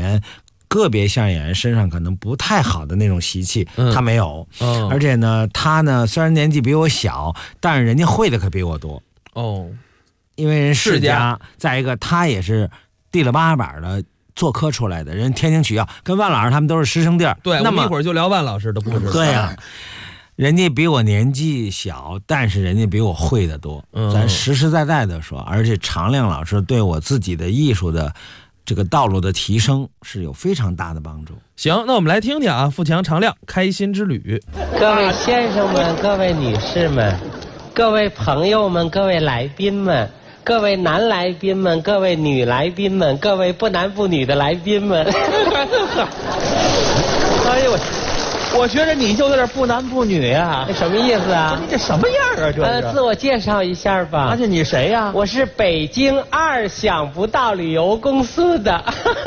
员。个别相声演员身上可能不太好的那种习气，他没有。而且呢，他呢虽然年纪比我小，但是人家会的可比我多。因为人世家，再一个他也是地了八板的做科出来的，人天津曲校跟万老师他们都是师生弟。 对，那么一会儿就聊万老师的故事。 对呀，人家比我年纪小，但是人家比我会的多。咱实实在在的说，而且常亮老师对我自己的艺术的这个道路的提升是有非常大的帮助。 行，那我们来听听啊，富强常亮开心之旅。 各位先生们，各位女士们，各位朋友们，各位来宾们，各位男来宾们，各位女来宾们，各位不男不女的来宾们。 哎呦我觉得你就有点不男不女啊， 这什么意思啊？ 你这什么样啊？这自我介绍一下吧。 而且你谁呀？ 我是北京二想不到旅游公司的。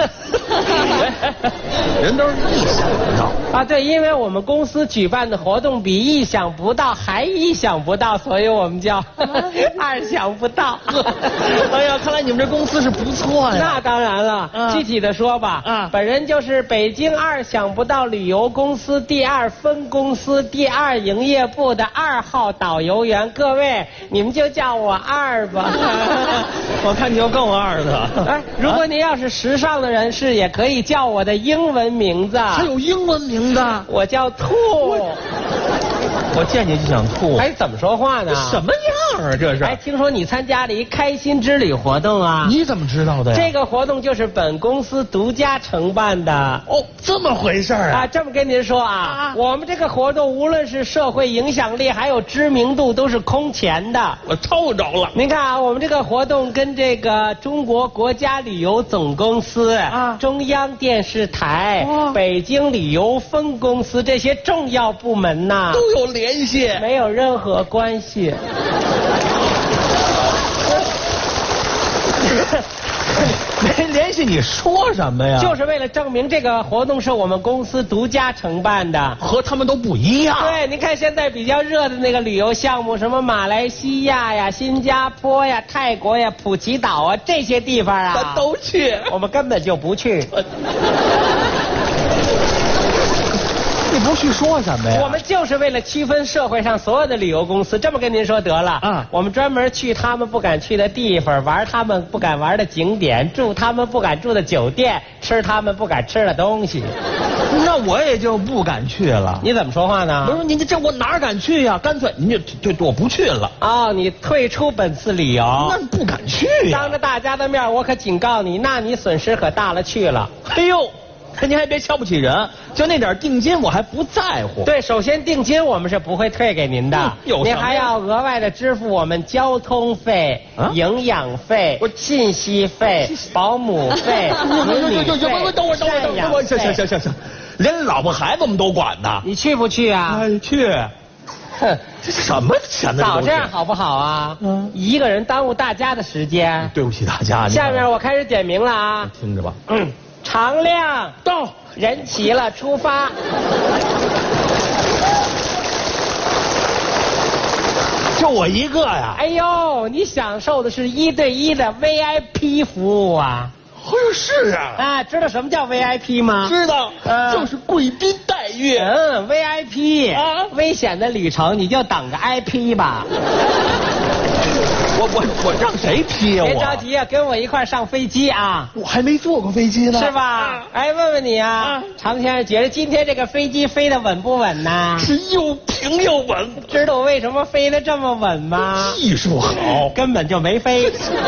人都是意想不到啊，对，因为我们公司举办的活动比意想不到还意想不到，所以我们叫二想不到。 哎呀，看来你们这公司是不错呀。 那当然了，具体的说吧，本人就是北京二想不到旅游公司第2分公司第2营业部的2号导游员，各位你们就叫我二吧。 我看你又更二了。 哎，如果您要是时尚的人士，也可以叫我的英文名字。 还有英文名字？ 我叫兔。 我见你就想吐。 哎，怎么说话呢？ 什么样啊这是？ 哎，听说你参加了一开心之旅活动啊？ 你怎么知道的呀？ 这个活动就是本公司独家承办的。 哦，这么回事啊？ 这么跟您说啊，我们这个活动无论是社会影响力还有知名度都是空前的。 我抽着了。 您看啊，我们这个活动跟这个中国国家旅游总公司中央电视台、北京旅游分公司这些重要部门呐都有联系， 没有任何关系。 没联系，你说什么呀？ 就是为了证明这个活动是我们公司独家承办的， 和他们都不一样。 对，您看现在比较热的那个旅游项目，什么马来西亚呀、新加坡呀、泰国呀、普吉岛啊这些地方啊， 咱都去， 我们根本就不去。 你不去说什么呀？ 我们就是为了区分社会上所有的旅游公司，这么跟您说得了。我们专门去他们不敢去的地方，玩他们不敢玩的景点，住他们不敢住的酒店，吃他们不敢吃的东西。 那我也就不敢去了。 你怎么说话呢？ 不是你这我哪敢去呀？干脆你就我不去了。 哦，你退出本次旅游？ 那不敢去呀。 当着大家的面，我可警告你，那你损失可大了去了。 哎呦！您还别瞧不起人，就那点定金我还不在乎。 对，首先定金我们是不会退给您的，您还要额外的支付我们交通费、营养费、信息费、保姆费、子女费、 等会儿，行，连老婆孩子们都管呢。 你去不去啊？ 哎，去。哼，这什么钱呢？ 早这样好不好啊？一个人耽误大家的时间。 对不起大家。 下面我开始点名了啊， 听着吧。 常亮到， 人齐了，出发。 就我一个呀？ 哎呦，你享受的是1对1的 VIP 服务啊！ 哎呦，是啊。 知道什么叫 VIP 吗？ 知道，就是贵宾待遇。 VIP 危险的旅程你就等着挨批吧。 我让谁批啊？ 别着急啊，跟我一块上飞机啊！ 我还没坐过飞机呢， 是吧？哎，问问你啊，常先生觉得今天这个飞机飞得稳不稳呢？ 是又平又稳。 知道我为什么飞得这么稳吗？ 技术好， 根本就没飞。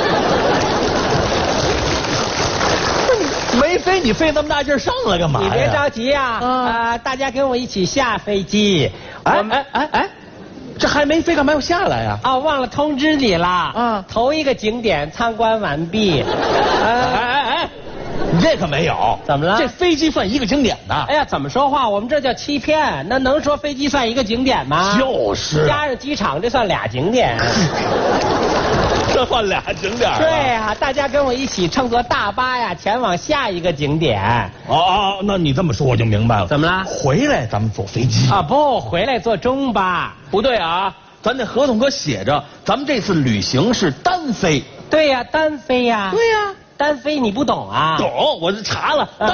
没飞，你费那么大劲上来干嘛呀？ 你别着急啊！大家跟我一起下飞机。 哎。这还没飞，干嘛要下来呀？ 忘了通知你了。头一个景点参观完毕。 你这可没有。 怎么了？ 这飞机算一个景点的。 哎呀，怎么说话？我们这叫欺骗。那能说飞机算一个景点吗？ 就是。 加上机场，这算2景点。 这算2景点。 对啊，大家跟我一起乘坐大巴呀，前往下一个景点。 那你这么说我就明白了。 怎么了？ 回来咱们坐飞机不，回来坐中巴。 不对啊，咱那合同可写着，咱们这次旅行是单飞。 对呀，单飞呀。 对呀， 单飞你不懂啊？ 懂，我查了。